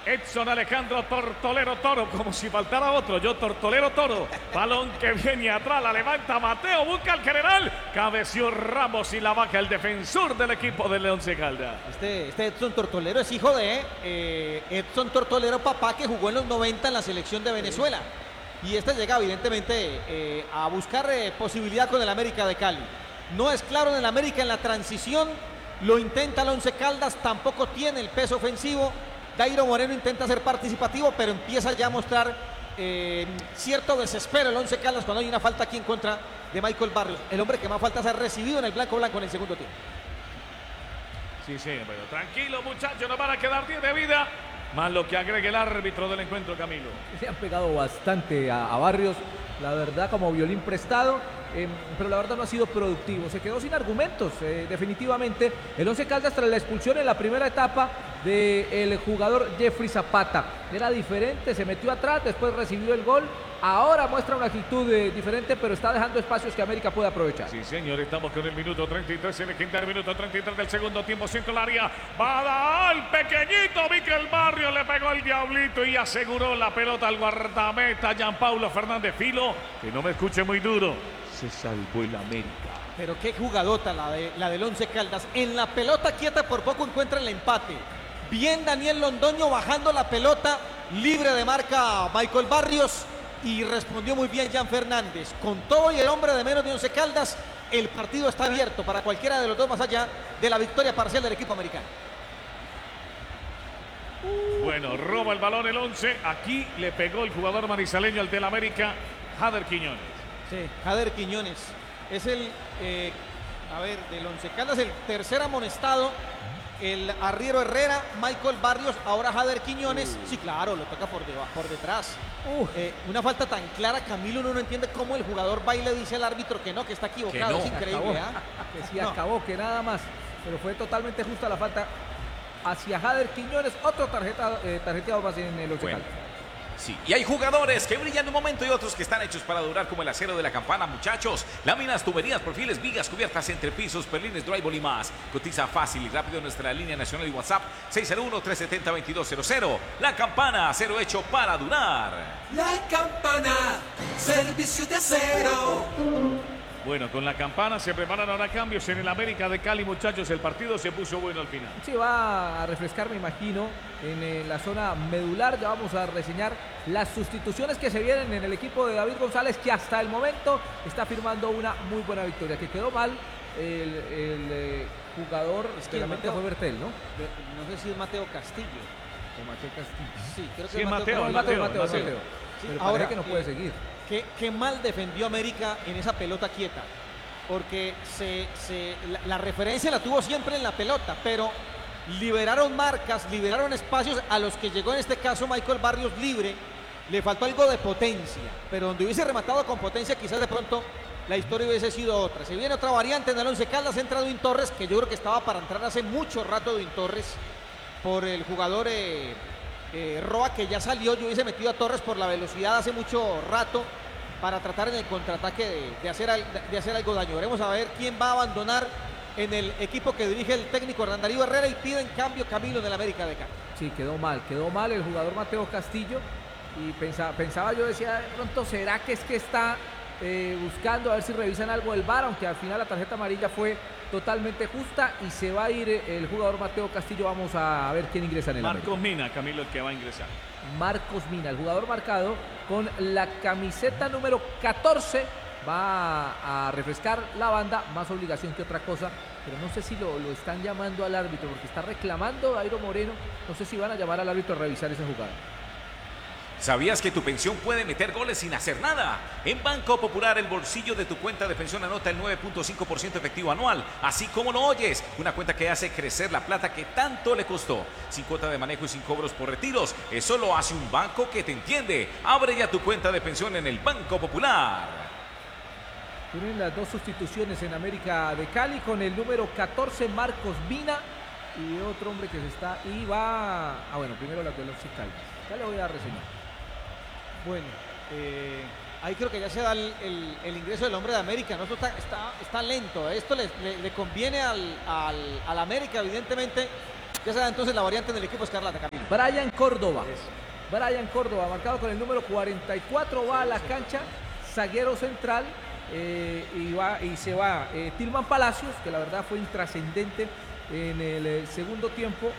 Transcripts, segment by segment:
Edson Alejandro Tortolero Toro, como si faltara otro. Yo, Tortolero Toro. Balón que viene atrás, la levanta Mateo, busca al general. Cabeció Ramos y la baja el defensor del equipo del Once Caldas. Este Edson Tortolero es hijo de Edson Tortolero, papá, que jugó en los 90 en la selección de Venezuela. Y este llega evidentemente a buscar posibilidad con el América de Cali. No es claro en el América en la transición. Lo intenta el Once Caldas, tampoco tiene el peso ofensivo. Dairo Moreno intenta ser participativo, pero empieza ya a mostrar cierto desespero el Once Caldas cuando hay una falta aquí en contra de Michael Barrios. El hombre que más faltas ha recibido en el blanco en el segundo tiempo. Sí, pero tranquilo, muchachos, nos van a quedar 10 de vida. Más lo que agregue el árbitro del encuentro, Camilo. Se han pegado bastante a Barrios, la verdad, como violín prestado, pero la verdad no ha sido productivo. Se quedó sin argumentos, definitivamente. El Once Caldas tras la expulsión en la primera etapa del jugador Jeffrey Zapata. Era diferente, se metió atrás, después recibió el gol. Ahora muestra una actitud diferente, pero está dejando espacios que América puede aprovechar. Sí, señor, estamos con el minuto 33, en el quinto minuto 33 del segundo tiempo, centro del área. Va a dar el pequeñito Michael Barrios, le pegó el diablito y aseguró la pelota al guardameta Gianpaulo Fernández Filo, que no me escuche muy duro. Se salvó el América. Pero qué jugadota la del Once Caldas. En la pelota quieta por poco encuentra el empate. Bien Daniel Londoño bajando la pelota, libre de marca Michael Barrios. Y respondió muy bien Jan Fernández. Con todo y el hombre de menos de Once Caldas, el partido está abierto para cualquiera de los dos, más allá de la victoria parcial del equipo americano. Bueno, roba el balón el Once. Aquí le pegó el jugador manizaleño al del América, Jader Quiñones. Sí, Jader Quiñones. Es del Once Caldas, el tercer amonestado. El arriero Herrera, Michael Barrios, ahora Jader Quiñones. Sí, claro, lo toca por detrás. Una falta tan clara, Camilo, uno no entiende cómo el jugador va y le dice al árbitro que no, que está equivocado. Es increíble, que sí acabó, que nada más. Pero fue totalmente justa la falta hacia Jader Quiñones. Otro tarjeteado más en el Once Caldas. Sí, y hay jugadores que brillan de un momento y otros que están hechos para durar, como el acero de la campana, muchachos. Láminas, tuberías, perfiles, vigas, cubiertas, entrepisos, perlines, drywall y más. Cotiza fácil y rápido en nuestra línea nacional y WhatsApp 601-370-2200. La Campana, acero hecho para durar. La Campana, servicio de acero. Bueno, con la campana se preparan ahora cambios en el América de Cali, muchachos. El partido se puso bueno al final. Sí, va a refrescar, me imagino, en la zona medular. Ya vamos a reseñar las sustituciones que se vienen en el equipo de David González, que hasta el momento está firmando una muy buena victoria. Que quedó mal el jugador, que Mateo fue Bertel, ¿no? No sé si es Mateo Castillo. O Mateo Castillo. Sí, creo que sí, es Mateo. Sí, pero ahora, parece que no puede seguir. Qué mal defendió América en esa pelota quieta, porque la referencia la tuvo siempre en la pelota, pero liberaron marcas, liberaron espacios a los que llegó en este caso Michael Barrios libre. Le faltó algo de potencia, pero donde hubiese rematado con potencia quizás de pronto la historia hubiese sido otra. Se viene otra variante en el Once Caldas, entra Edwin Torres, que yo creo que estaba para entrar hace mucho rato Edwin Torres, por el jugador Roa, que ya salió. Yo hubiese metido a Torres por la velocidad hace mucho rato para tratar en el contraataque de hacer algo daño. Veremos a ver quién va a abandonar en el equipo que dirige el técnico Hernán Darío Herrera, y piden cambio Camilo en el América de Cali. Sí, quedó mal el jugador Mateo Castillo, y pensaba yo, decía, de pronto será que está buscando a ver si revisan algo del VAR, aunque al final la tarjeta amarilla fue totalmente justa y se va a ir el jugador Mateo Castillo. Vamos a ver quién ingresa en el Marcos América. Mina, Camilo, el que va a ingresar. Marcos Mina, el jugador marcado con la camiseta número 14, va a refrescar la banda, más obligación que otra cosa, pero no sé si lo están llamando al árbitro, porque está reclamando Dairo Moreno. No sé si van a llamar al árbitro a revisar esa jugada. ¿Sabías que tu pensión puede meter goles sin hacer nada? En Banco Popular, el bolsillo de tu cuenta de pensión anota el 9.5% efectivo anual, así como lo oyes. Una cuenta que hace crecer la plata que tanto le costó. Sin cuota de manejo y sin cobros por retiros. Eso lo hace un banco que te entiende. Abre ya tu cuenta de pensión en el Banco Popular. Tienen las dos sustituciones en América de Cali, con el número 14, Marcos Mina, y otro hombre que se está... Y va... bueno, primero la de los Caldas. Ya le voy a reseñar. Bueno, ahí creo que ya se da el ingreso del hombre de América, ¿no? Esto está lento. Esto le conviene al América, evidentemente, Ya será entonces la variante del equipo escarlata, Camilo. Brian Córdoba. Brian Córdoba, marcado con el número 44, va a la cancha, zaguero central, y se va Tilman Palacios, que la verdad fue intrascendente en el segundo tiempo.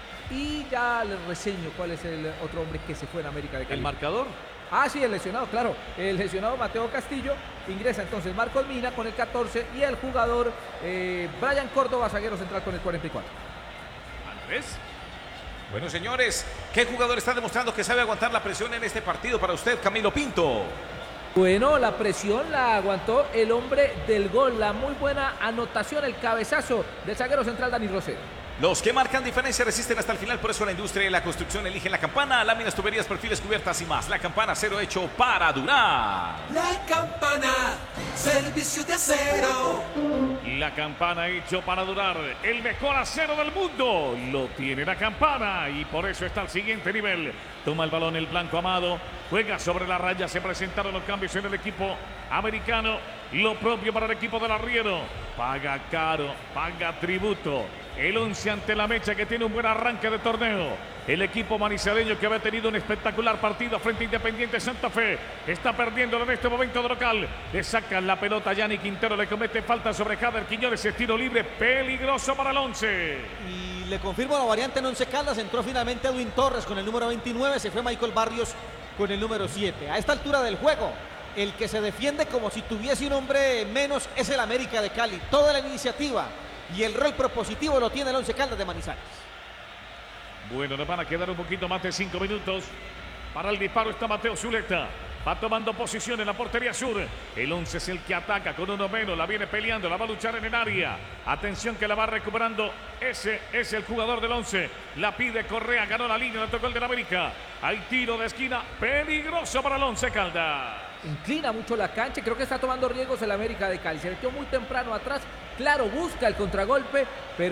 Y ya les reseño cuál es el otro hombre que se fue en América de Cali. ¿El marcador? Ah, sí, el lesionado, claro. El lesionado Mateo Castillo. Ingresa entonces Marcos Mina con el 14 y el jugador Brian Córdoba, zaguero central, con el 44. Andrés. Bueno, señores, ¿qué jugador está demostrando que sabe aguantar la presión en este partido para usted, Camilo Pinto? Bueno, la presión la aguantó el hombre del gol. La muy buena anotación, el cabezazo del zaguero central Dani Rosero. Los que marcan diferencia resisten hasta el final, por eso la industria y la construcción eligen la Campana, láminas, tuberías, perfiles, cubiertas y más. La Campana, acero hecho para durar. La Campana, servicio de acero. La Campana hecho para durar. El mejor acero del mundo lo tiene la Campana y por eso está al siguiente nivel. Toma el balón el blanco Amado, juega sobre la raya, se presentaron los cambios en el equipo americano. Lo propio para el equipo del arriero. Paga caro, paga tributo. El 11 ante la Mecha, que tiene un buen arranque de torneo. El equipo manizaleño, que había tenido un espectacular partido frente a Independiente Santa Fe, está perdiéndolo en este momento de local. Le sacan la pelota a Yanni Quintero, le comete falta sobre Jader Quiñones, tiro libre peligroso para el 11. Y le confirmo la variante en Once Caldas. Entró finalmente Edwin Torres con el número 29, se fue Michael Barrios con el número 7. A esta altura del juego, el que se defiende como si tuviese un hombre menos es el América de Cali. Toda la iniciativa y el rol propositivo lo tiene el Once Caldas de Manizales. Bueno, nos van a quedar un poquito más de 5 minutos. Para el disparo está Mateo Zuleta. Va tomando posición en la portería sur. El 11 es el que ataca con uno menos. La viene peleando, la va a luchar en el área. Atención que la va recuperando. Ese es el jugador del 11. La pide Correa, ganó la línea, le tocó el del América. Hay tiro de esquina peligroso para el 11 Caldas. Inclina mucho la cancha, creo que está tomando riesgos el América de Cali. Se metió muy temprano atrás, claro, busca el contragolpe,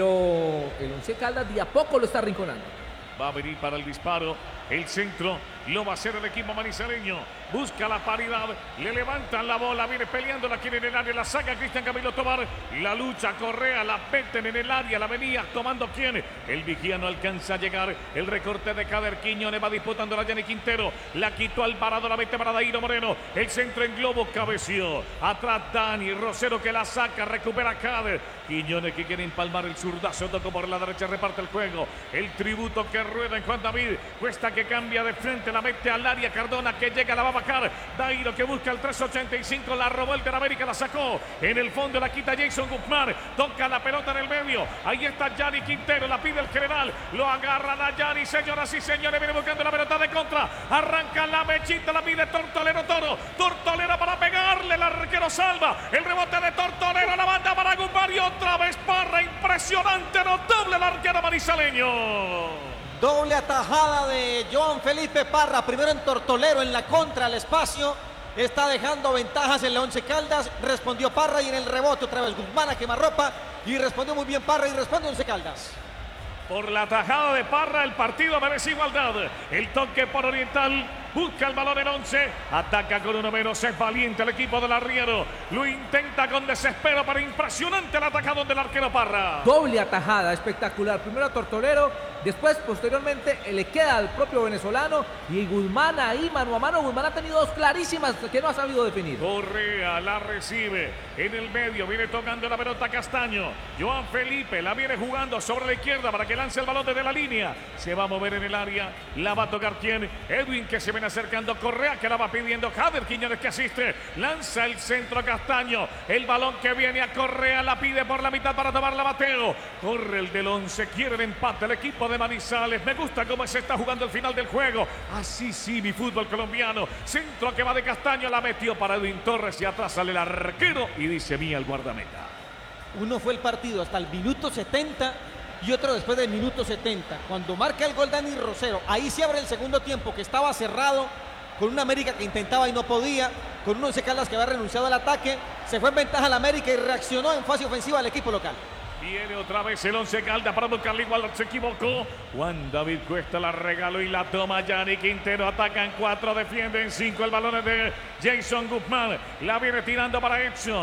pero el Once Caldas de a poco lo está arrinconando. Va a venir para el disparo. El centro lo va a hacer el equipo manizaleño. Busca la paridad. Le levantan la bola. Viene peleando. La quiere en el área. La saca Cristian Camilo Tobar. La lucha Correa. La meten en el área. La venía tomando quién. El vigía no alcanza a llegar. El recorte de Jader Quiñones. Va disputando la Yanni Quintero. La quitó Alvarado. La mete para Dairo Moreno. El centro en globo. Cabeció. Atrás Dani Rosero, que la saca. Recupera Jader. Quiñones, que quiere empalmar el zurdazo. Tocó por la derecha. Reparte el juego. El tributo que rueda en Juan David. Cuesta que cambia de frente, la mete al área. Cardona, que llega, la va a bajar. Dairo, que busca el 3.85, la robó el de la América, la sacó. En el fondo la quita Jason Guzmán. Toca la pelota en el medio. Ahí está Yanni Quintero, la pide el general. Lo agarran a Yanni, señoras y señores. Viene buscando la pelota de contra. Arranca la mechita, la pide Tortolero Toro. Tortolero para pegarle, el arquero salva. El rebote de Tortolero, la banda para Guzmán y otra vez Parra. Impresionante, notable el arquero manizaleño. Doble atajada de Joan Felipe Parra, primero en Tortolero, en la contra, al espacio. Está dejando ventajas en la Once Caldas. Respondió Parra y en el rebote otra vez Guzmán a quemarropa. Y respondió muy bien Parra y responde Once Caldas. Por la tajada de Parra, el partido merece igualdad. El toque por Oriental. Busca el balón el 11. Ataca con uno menos. Es valiente el equipo del arriero. Lo intenta con desespero, pero impresionante el atacadón del arquero Parra. Doble atajada, espectacular. Primero a Tortolero, después, posteriormente, le queda al propio venezolano. Y Guzmán ahí, mano a mano. Guzmán ha tenido dos clarísimas que no ha sabido definir. Correa la recibe en el medio. Viene tocando la pelota Castaño. Joan Felipe la viene jugando sobre la izquierda para que lance el balón desde la línea. Se va a mover en el área. La va a tocar quién. Edwin, que se viene acercando. Correa, que la va pidiendo. Jader Quiñones, que asiste. Lanza el centro Castaño. El balón que viene a Correa. La pide por la mitad para tomarla Mateo. Corre el del 11. Quiere el empate el equipo de Manizales. Me gusta cómo se está jugando el final del juego. Así sí, mi fútbol colombiano. Centro que va de Castaño. La metió para Edwin Torres. Y atrás sale el arquero. Y dice mía el guardameta. Uno fue el partido hasta el minuto 70 y otro después del minuto 70. Cuando marca el gol Dani Rosero, ahí se abre el segundo tiempo, que estaba cerrado, con una América que intentaba y no podía, con un Once Caldas que había renunciado al ataque. Se fue en ventaja la América y reaccionó en fase ofensiva al equipo local. Viene otra vez el 11 Caldas para buscarle igual, se equivocó. Juan David Cuesta la regaló y la toma Yanni Quintero. Atacan 4, defienden 5. El balón es de Jason Guzmán. La viene tirando para Edson.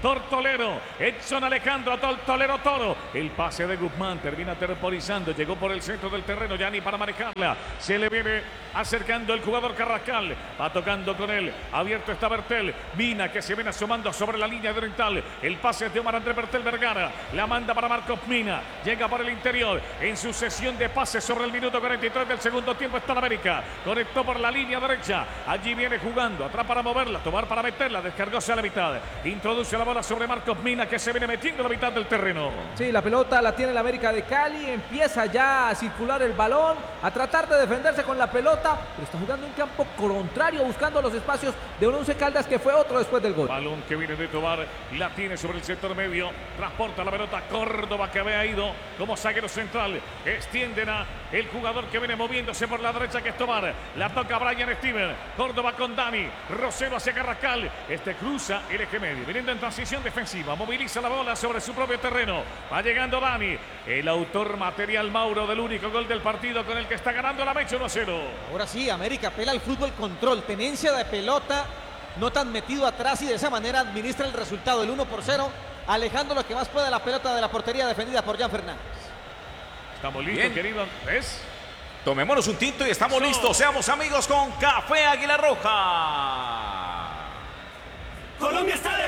Tortolero, Edson Alejandro Tortolero Toro. El pase de Guzmán termina temporizando. Llegó por el centro del terreno. Yanni para manejarla. Se le viene acercando el jugador Carrascal. Va tocando con él. Abierto está Bertel. Mina que se viene asomando sobre la línea de oriental. El pase es de Omar Andrés Bertel Vergara. La manda para Marcos Mina. Llega por el interior. En sucesión de pases sobre el minuto 43 del segundo tiempo está la América. Conectó por la línea derecha. Allí viene jugando. Atrás para moverla. Tomar para meterla. Descargóse a la mitad. Introduce la bola sobre Marcos Mina que se viene metiendo a la mitad del terreno. Sí, la pelota la tiene la América de Cali. Empieza ya a circular el balón. A tratar de defenderse con la pelota. Pero está jugando en campo contrario. Buscando los espacios de un Once Caldas que fue otro después del gol. Balón que viene de Tobar. La tiene sobre el sector medio. Transporta la pelota Córdoba que había ido como zaguero central. Extienden a el jugador que viene moviéndose por la derecha que es Tobar. La toca Brian Steven. Córdoba con Dani. Rosero hacia Carrascal. Cruza el eje medio. Viniendo en transición defensiva. Moviliza la bola sobre su propio terreno. Va llegando Dani. El autor material Mauro del único gol del partido con el que está ganando la Mecha 1-0. Ahora sí, América apela al fútbol control. Tenencia de pelota. No tan metido atrás y de esa manera administra el resultado. El 1-0. Alejando lo que más puede la pelota de la portería defendida por Jan Fernández. Estamos listos, Bien. querido. ¿Ves? Tomémonos un tinto y estamos listos. Seamos amigos con Café Águila Roja. Colombia está de